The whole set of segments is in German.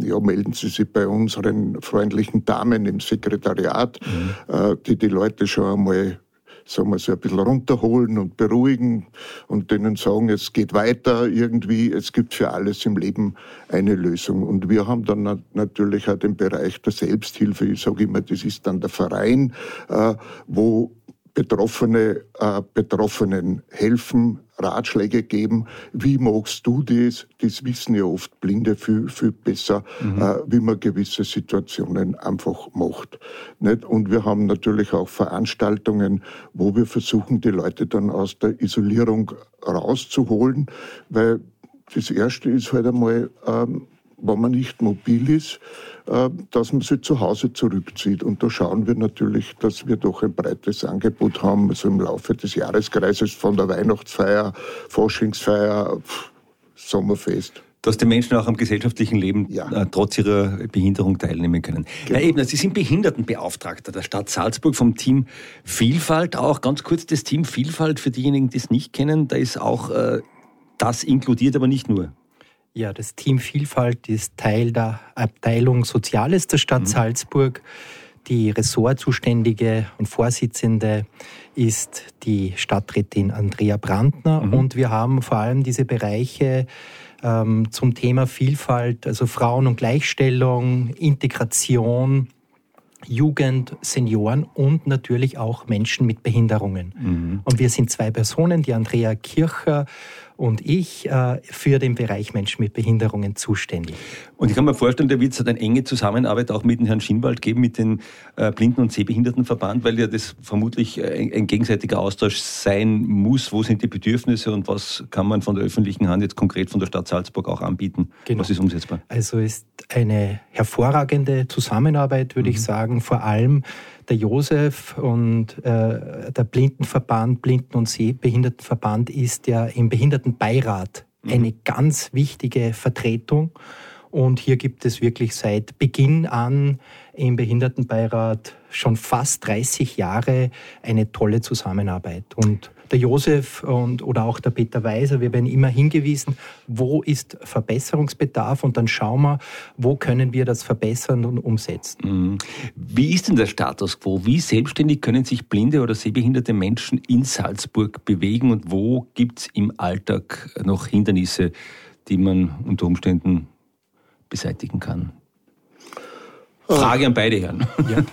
melden Sie sich bei unseren freundlichen Damen im Sekretariat, die Leute schon einmal, sagen wir so, ein bisschen runterholen und beruhigen und denen sagen, es geht weiter irgendwie, es gibt für alles im Leben eine Lösung. Und wir haben dann natürlich auch den Bereich der Selbsthilfe, ich sage immer, das ist dann der Verein, wo Betroffenen helfen, Ratschläge geben. Wie magst du das? Das wissen ja oft Blinde viel, viel besser, wie man gewisse Situationen einfach macht. Nicht? Und wir haben natürlich auch Veranstaltungen, wo wir versuchen, die Leute dann aus der Isolierung rauszuholen, weil das Erste ist halt einmal, wenn man nicht mobil ist, dass man sich zu Hause zurückzieht. Und da schauen wir natürlich, dass wir doch ein breites Angebot haben, also im Laufe des Jahreskreises von der Weihnachtsfeier, Faschingsfeier, Sommerfest. Dass die Menschen auch am gesellschaftlichen Leben trotz ihrer Behinderung teilnehmen können. Genau. Herr Ebner, Sie sind Behindertenbeauftragter der Stadt Salzburg vom Team Vielfalt. Auch ganz kurz das Team Vielfalt für diejenigen, die es nicht kennen, da ist auch das inkludiert, aber nicht nur. Ja, das Team Vielfalt ist Teil der Abteilung Soziales der Stadt Salzburg. Die Ressortzuständige und Vorsitzende ist die Stadträtin Andrea Brandner. Und wir haben vor allem diese Bereiche zum Thema Vielfalt, also Frauen- und Gleichstellung, Integration, Jugend, Senioren und natürlich auch Menschen mit Behinderungen. Und wir sind 2 Personen, die Andrea Kircher und ich, für den Bereich Menschen mit Behinderungen zuständig. Und ich kann mir vorstellen, da wird es eine enge Zusammenarbeit auch mit dem Herrn Schinwald geben, mit dem Blinden- und Sehbehindertenverband, weil ja das vermutlich ein gegenseitiger Austausch sein muss. Wo sind die Bedürfnisse und was kann man von der öffentlichen Hand jetzt konkret von der Stadt Salzburg auch anbieten? Genau. Was ist umsetzbar? Also ist eine hervorragende Zusammenarbeit, würde ich sagen. Vor allem der Josef und der Blindenverband, Blinden- und Sehbehindertenverband ist ja im Behindertenbeirat eine ganz wichtige Vertretung. Und hier gibt es wirklich seit Beginn an im Behindertenbeirat schon fast 30 Jahre eine tolle Zusammenarbeit. Und der Josef oder auch der Peter Weiser, wir werden immer hingewiesen, wo ist Verbesserungsbedarf und dann schauen wir, wo können wir das verbessern und umsetzen. Wie ist denn der Status quo? Wie selbstständig können sich blinde oder sehbehinderte Menschen in Salzburg bewegen und wo gibt es im Alltag noch Hindernisse, die man unter Umständen beseitigen kann? Frage an beide Herren. Ja.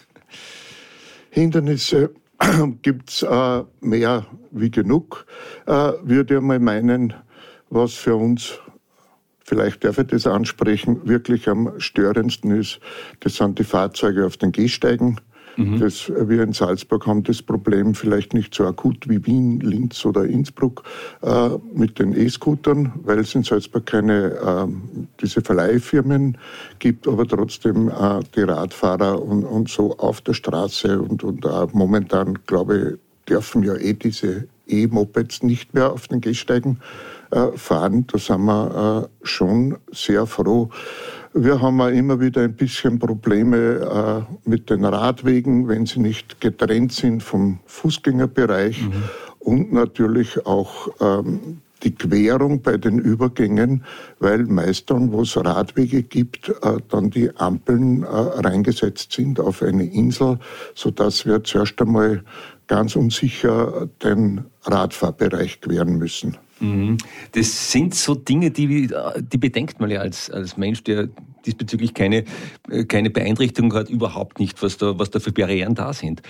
Hindernisse gibt es mehr wie genug, würde ich mal meinen, was für uns, vielleicht darf ich das ansprechen, wirklich am störendsten ist, das sind die Fahrzeuge auf den Gehsteigen. Wir in Salzburg haben das Problem vielleicht nicht so akut wie Wien, Linz oder Innsbruck mit den E-Scootern, weil es in Salzburg keine diese Verleihfirmen gibt, aber trotzdem die Radfahrer und so auf der Straße und momentan, glaube ich, dürfen ja diese E-Mopeds nicht mehr auf den Gehsteigen fahren. Da sind wir schon sehr froh. Wir haben auch immer wieder ein bisschen Probleme mit den Radwegen, wenn sie nicht getrennt sind vom Fußgängerbereich und natürlich auch die Querung bei den Übergängen, weil meist dann, wo es Radwege gibt, dann die Ampeln reingesetzt sind auf eine Insel, sodass wir zuerst einmal ganz unsicher den Radfahrbereich queren müssen. Das sind so Dinge, die bedenkt man ja als Mensch, der diesbezüglich keine Beeinträchtigung hat, überhaupt nicht, was da für Barrieren da sind.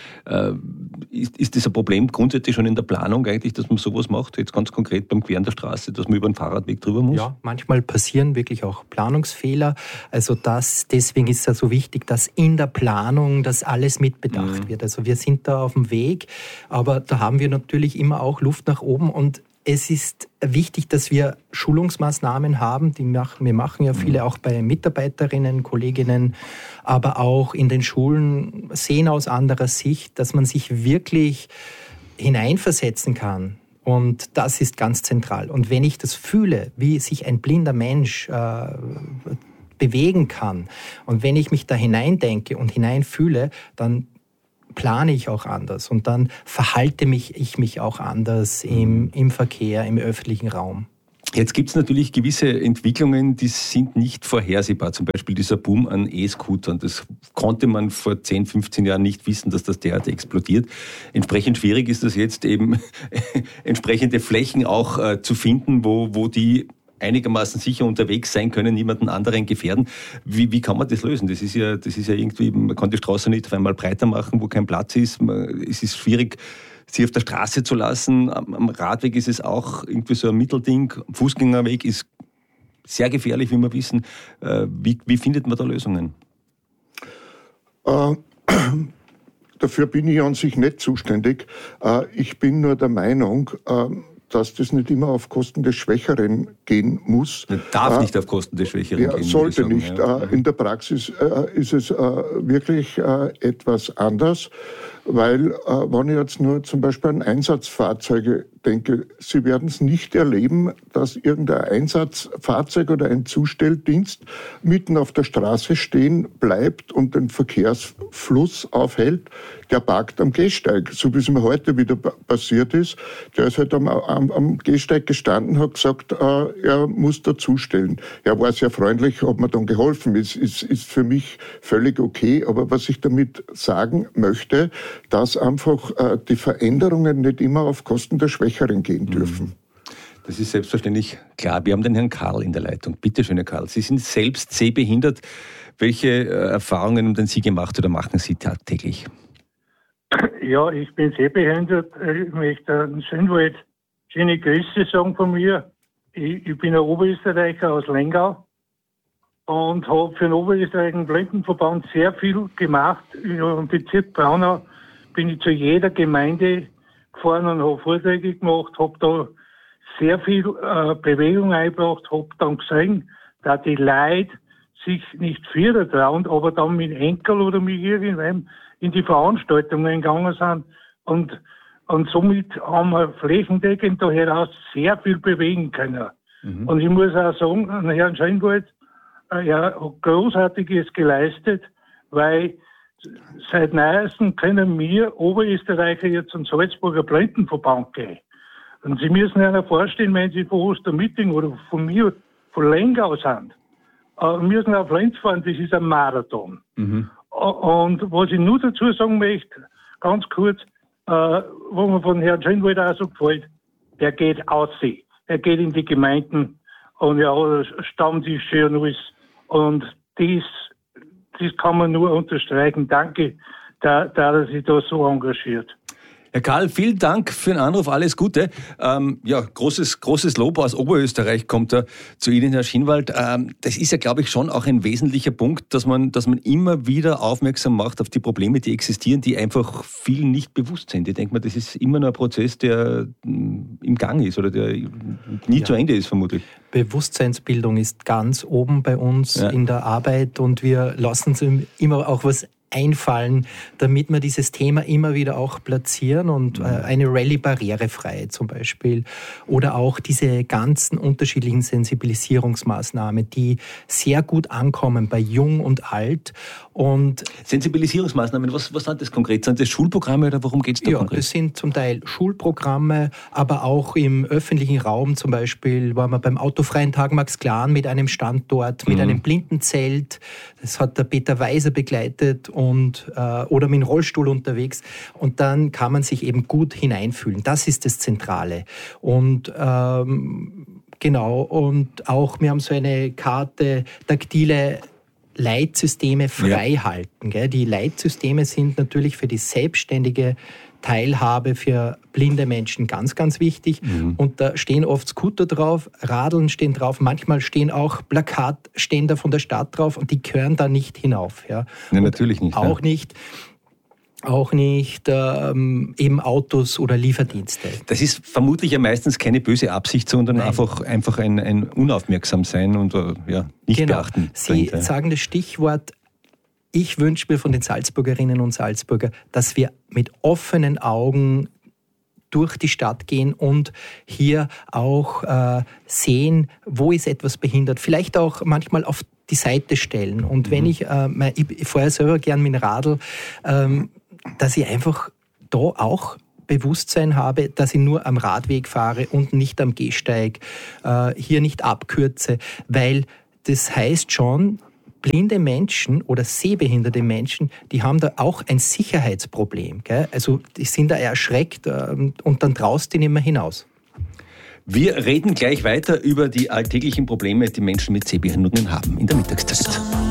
Ist das ein Problem grundsätzlich schon in der Planung eigentlich, dass man sowas macht, jetzt ganz konkret beim Queren der Straße, dass man über den Fahrradweg drüber muss? Ja, manchmal passieren wirklich auch Planungsfehler. Also deswegen ist es so wichtig, dass in der Planung das alles mitbedacht wird. Also wir sind da auf dem Weg, aber da haben wir natürlich immer auch Luft nach oben und es ist wichtig, dass wir Schulungsmaßnahmen haben. Wir machen ja viele auch bei Mitarbeiterinnen, Kolleginnen, aber auch in den Schulen sehen aus anderer Sicht, dass man sich wirklich hineinversetzen kann. Und das ist ganz zentral. Und wenn ich das fühle, wie sich ein blinder Mensch bewegen kann und wenn ich mich da hineindenke und hineinfühle, dann plane ich auch anders und dann verhalte ich mich auch anders im Verkehr, im öffentlichen Raum. Jetzt gibt es natürlich gewisse Entwicklungen, die sind nicht vorhersehbar. Zum Beispiel dieser Boom an E-Scootern. Das konnte man vor 10, 15 Jahren nicht wissen, dass das derart explodiert. Entsprechend schwierig ist es jetzt eben, entsprechende Flächen auch zu finden, wo die einigermaßen sicher unterwegs sein können, niemanden anderen gefährden. Wie kann man das lösen? Das ist ja irgendwie, man kann die Straße nicht auf einmal breiter machen, wo kein Platz ist. Es ist schwierig, sie auf der Straße zu lassen. Am Radweg ist es auch irgendwie so ein Mittelding. Fußgängerweg ist sehr gefährlich, wie wir wissen. Wie findet man da Lösungen? Dafür bin ich an sich nicht zuständig. Ich bin nur der Meinung, dass das nicht immer auf Kosten des Schwächeren gehen muss. Das darf nicht auf Kosten des Schwächeren gehen. Sollte nicht. Ja. In der Praxis ist es wirklich etwas anders, weil wenn ich jetzt nur zum Beispiel an Einsatzfahrzeuge denke, Sie werden es nicht erleben, dass irgendein Einsatzfahrzeug oder ein Zustelldienst mitten auf der Straße stehen bleibt und den Verkehrsfluss aufhält. Der parkt am Gehsteig, so wie es mir heute wieder passiert ist. Der ist halt am Gehsteig gestanden, hat gesagt, er muss dazustellen. Er war sehr freundlich, hat mir dann geholfen. Ist für mich völlig okay. Aber was ich damit sagen möchte, dass einfach die Veränderungen nicht immer auf Kosten der Schwächeren gehen dürfen. Das ist selbstverständlich klar. Wir haben den Herrn Karl in der Leitung. Bitte schön, Herr Karl. Sie sind selbst sehbehindert. Welche Erfahrungen haben denn Sie gemacht oder machen Sie tagtäglich? Ja, ich bin sehbehindert. Ich möchte einen Schönwald schöne Grüße sagen von mir. Ich bin ein Oberösterreicher aus Lengau und habe für den Oberösterreichischen Blindenverband sehr viel gemacht. Im Bezirk Braunau bin ich zu jeder Gemeinde gefahren und habe Vorträge gemacht, habe da sehr viel Bewegung eingebracht, habe dann gesehen, dass die Leute sich nicht führen trauen, aber dann mit Enkel oder mit irgendwem in die Veranstaltungen gegangen sind und somit haben wir flächendeckend da heraus sehr viel bewegen können. Mhm. Und ich muss auch sagen, an Herrn Schönwald, er hat Großartiges geleistet, weil seit neuestem können wir Oberösterreicher jetzt zum Salzburger Blindenverband gehen. Und Sie müssen sich vorstellen, wenn Sie von Ostermitting oder von mir, von Lengau sind, müssen auf Linz fahren, das ist ein Marathon. Mhm. Und was ich nur dazu sagen möchte, ganz kurz, wo mir von Herrn Schönwald auch so gefällt, der geht aussehen. Er geht in die Gemeinden und ja, Stammtische und alles. Und das kann man nur unterstreichen. Danke, da er sich da so engagiert. Herr Karl, vielen Dank für den Anruf, alles Gute. Großes Lob aus Oberösterreich kommt da zu Ihnen, Herr Schinwald. Das ist ja, glaube ich, schon auch ein wesentlicher Punkt, dass man immer wieder aufmerksam macht auf die Probleme, die existieren, die einfach vielen nicht bewusst sind. Ich denke mal, das ist immer noch ein Prozess, der im Gang ist oder der nie zu Ende ist, vermutlich. Bewusstseinsbildung ist ganz oben bei uns in der Arbeit und wir lassen uns immer auch was einfallen, damit wir dieses Thema immer wieder auch platzieren und eine Rallye barrierefrei zum Beispiel oder auch diese ganzen unterschiedlichen Sensibilisierungsmaßnahmen, die sehr gut ankommen bei Jung und Alt. Und Sensibilisierungsmaßnahmen, was sind das konkret? Sind das Schulprogramme oder worum geht es da konkret? Ja, das sind zum Teil Schulprogramme, aber auch im öffentlichen Raum zum Beispiel waren wir beim Autofreien Tag Max Klan mit einem Standort, mit einem Blindenzelt. Das hat der Peter Weiser begleitet oder mit dem Rollstuhl unterwegs. Und dann kann man sich eben gut hineinfühlen. Das ist das Zentrale. Und genau, und auch wir haben so eine Karte, taktile Leitsysteme frei halten. Gell? Die Leitsysteme sind natürlich für die selbstständige Teilhabe für blinde Menschen ganz, ganz wichtig. Mhm. Und da stehen oft Scooter drauf, Radeln stehen drauf, manchmal stehen auch Plakatständer von der Stadt drauf und die gehören da nicht hinauf. Ja? Nein, natürlich nicht. Auch nicht eben Autos oder Lieferdienste. Das ist vermutlich ja meistens keine böse Absicht, sondern einfach ein Unaufmerksamsein und nicht beachten. Sie sagen das Stichwort. Ich wünsche mir von den Salzburgerinnen und Salzburger, dass wir mit offenen Augen durch die Stadt gehen und hier auch sehen, wo ist etwas behindert. Vielleicht auch manchmal auf die Seite stellen. Und wenn ich fahre selber gern mit dem Radl, dass ich einfach da auch Bewusstsein habe, dass ich nur am Radweg fahre und nicht am Gehsteig, hier nicht abkürze, weil das heißt schon, blinde Menschen oder sehbehinderte Menschen, die haben da auch ein Sicherheitsproblem. Gell? Also die sind da erschreckt und dann traust du nicht mehr hinaus. Wir reden gleich weiter über die alltäglichen Probleme, die Menschen mit Sehbehinderungen haben in der Mittagszeit.